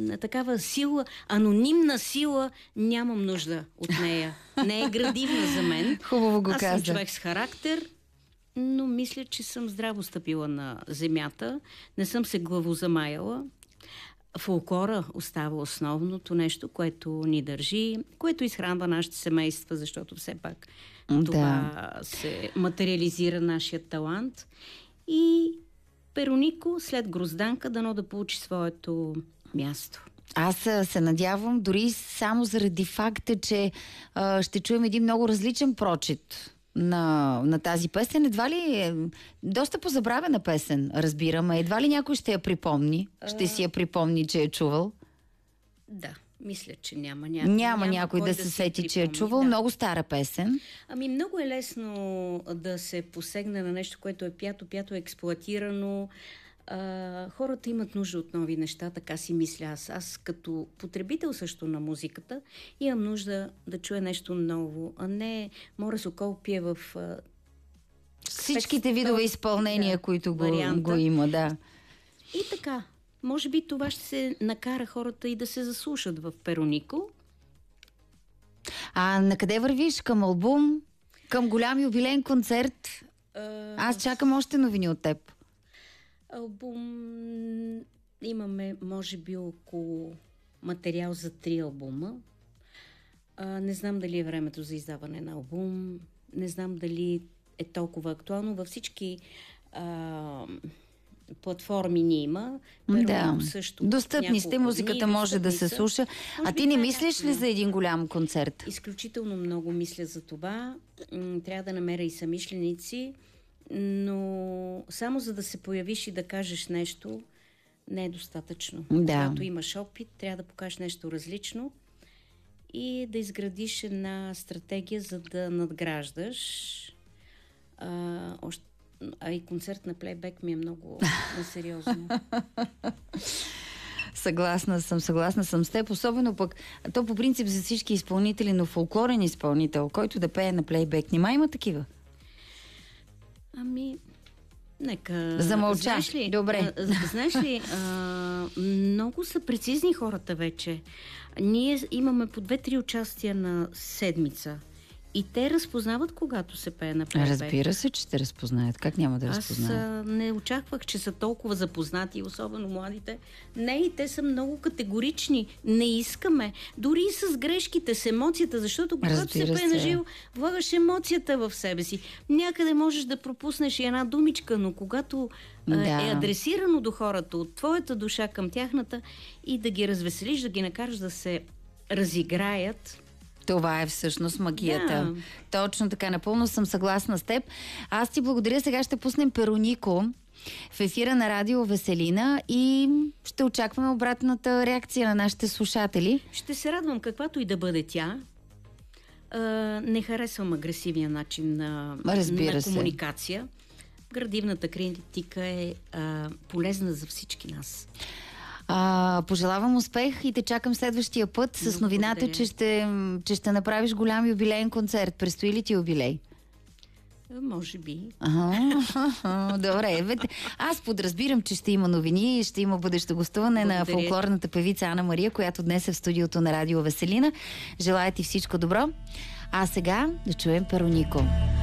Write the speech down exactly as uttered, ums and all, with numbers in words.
такава сила, анонимна сила, нямам нужда от нея. Не е градивна за мен. Хубаво го Аз каза. съм човек с характер, но мисля, че съм здраво стъпила на земята. Не съм се главозамаяла. Фолклора остава основното нещо, което ни държи, което изхранва нашите семейства, защото все пак да. това се материализира нашия талант. И Перонико след Грозданка дано да получи своето място. Аз се надявам, дори само заради факта, че а, ще чуем един много различен прочит на, на тази песен. Едва ли е доста позабравена песен, разбирам. Едва ли някой ще я припомни? Ще си я припомни, че е чувал? Да, мисля, че няма някой. Няма, няма някой да се да сети, че е чувал. Да. Много стара песен. Ами много е лесно да се посегне на нещо, което е пято, пято е експлоатирано. Uh, хората имат нужда от нови неща, така си мисля аз. Аз като потребител също на музиката имам нужда да чуя нещо ново, а не Море Сокол пие в uh, всичките видове изпълнения, да, които го, го има, да. И така, може би това ще се накара хората и да се заслушат в Перонико. А на къде вървиш? Към албум? Към голям юбилейен концерт? Uh... Аз чакам още новини от теб. Албум имаме, може би, около материал за три албума. А, не знам дали е времето за издаване на албум. Не знам дали е толкова актуално. Във всички а, платформи ни има. Да. Също достъпни сте, музиката дни, може да се слуша. А ти не мислиш ли за един голям концерт? Изключително много мисля за това. Трябва да намеря и самишленици. Но само за да се появиш и да кажеш нещо, не е достатъчно. Да. Когато имаш опит, трябва да покажеш нещо различно и да изградиш една стратегия, за да надграждаш. А, още, а и концерт на плейбек ми е много несериозно. Съгласна съм, съгласна съм с теб. Особено пък, то по принцип за всички изпълнители, но фолклорен изпълнител, който да пее на плейбек. Нима има такива? Ами, нека... Замълча. Знаеш ли, добре. А, знаеш ли, а, много са прецизни хората вече. Ние имаме по две-три участия на седмица. И те разпознават, когато се пее на плейбек. Разбира се, че те разпознаят. Как няма да разпознаят? Аз а, не очаквах, че са толкова запознати, особено младите. Не, и те са много категорични. Не искаме. Дори и с грешките, с емоцията, защото когато Разбира се пее на живо, влагаш емоцията в себе си. Някъде можеш да пропуснеш и една думичка, но когато да. а, е адресирано до хората, от твоята душа към тяхната, и да ги развеселиш, да ги накараш да се разиграят. Това е всъщност магията. Да. Точно така, напълно съм съгласна с теб. Аз ти благодаря. Сега ще пуснем Перонико в ефира на Радио Веселина и ще очакваме обратната реакция на нашите слушатели. Ще се радвам, каквато и да бъде тя. Uh, не харесвам агресивния начин на, на комуникация. Градивната критика е uh, полезна за всички нас. А, пожелавам успех и те чакам следващия път с Много новината, благодаря. че ще, че ще направиш голям юбилеен концерт. Предстои ли ти юбилей? Може би. Ага, добре. Аз подразбирам, че ще има новини и ще има бъдещо гостуване Благодаря. на фолклорната певица Ана Мария, която днес е в студиото на Радио Веселина. Желая ти всичко добро. А сега да чуем Перонико.